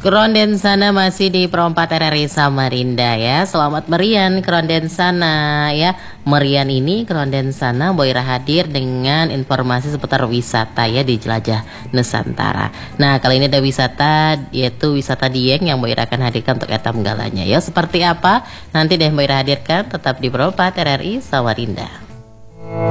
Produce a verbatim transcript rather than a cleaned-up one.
Keronden sana masih di Perempat R R I Samarinda ya. Selamat merian Keronden sana ya. Merian ini Keronden sana Boira hadir dengan informasi seputar wisata ya di Jelajah Nusantara. Nah kali ini ada wisata yaitu wisata Dieng yang Boira akan hadirkan untuk etam galanya ya. Seperti apa? Nanti deh Boira hadirkan tetap di Perempat R R I Samarinda.